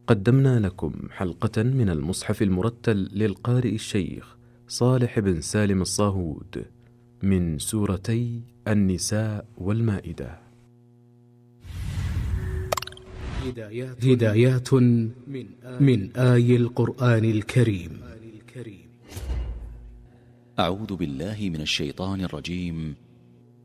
قدمنا لكم حلقة من المصحف المرتل للقارئ الشيخ صالح بن سالم الصاهود من سورتي النساء والمائدة. هدايات من آي القرآن الكريم. أعوذ بالله من الشيطان الرجيم.